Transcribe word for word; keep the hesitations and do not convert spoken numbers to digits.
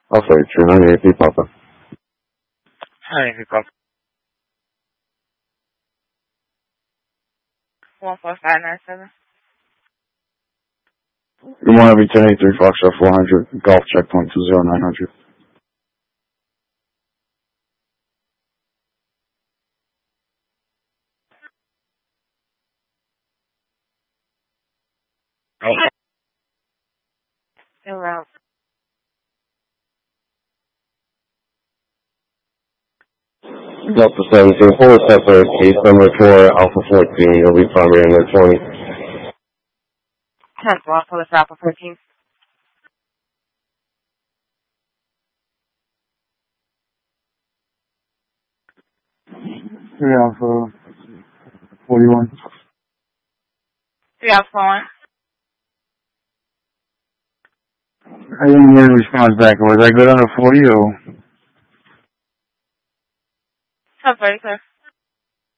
Alpha three ninety-eight, P Papa. Hi, P Papa. one four five nine seven. Good morning, V ten eighty-three, Foxtrot four hundred, Golf checkpoint two zero nine hundred. En route. Delta seventeen, four separate, case number four, Alpha fourteen, you'll be primary number twenty. ten one, Police Alpha fourteen. three Alpha forty-one. three Alpha one. I didn't get a response back. Was I good on the forty or? ten thirty, sir.